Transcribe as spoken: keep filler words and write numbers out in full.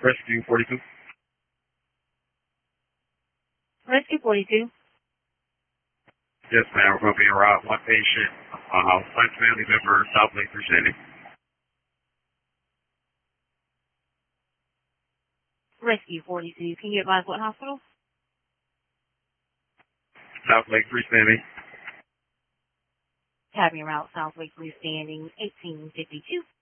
Rescue forty-two. Rescue forty-two. Yes, ma'am. We're going to be en route. One patient, uh, one family member, South Lake, Virginia. Rescue forty-two. Can you advise what hospital? South Lake, freestanding. Cabin route, South Lake freestanding, eighteen fifty-two.